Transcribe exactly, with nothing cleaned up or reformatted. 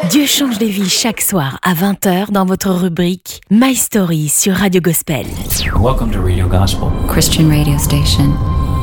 Dieu change des vies chaque soir à vingt heures dans votre rubrique My Story sur Radio Gospel. Welcome to Radio Gospel, Christian radio station.